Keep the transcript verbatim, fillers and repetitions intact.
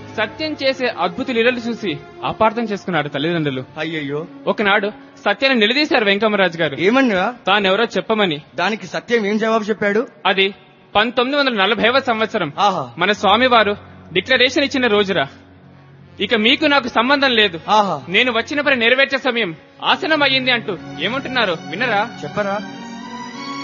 సత్యం చేసే అద్భుత లీలలు చూసి అపార్థం చేసుకున్నారు తల్లిదండ్రులు. అయ్యయ్యో. ఒకనాడు సత్యాన్ని నిలదీశారు వెంకమరాజు గారు. ఏమన్నా? తానెవరో చెప్పమని. దానికి సత్యం ఏం జవాబు చెప్పాడు? అది పంతొమ్మిది వందల నలభైవ సంవత్సరం ఆహా. మన స్వామివారు డిక్లరేషన్ ఇచ్చిన రోజురా. ఇక మీకు నాకు సంబంధం లేదు. ఆహా. నేను వచ్చిన పని నెరవేర్చే సమయం ఆసనం అయ్యింది అంటూ ఏమంటున్నారు వినరా? చెప్పరా.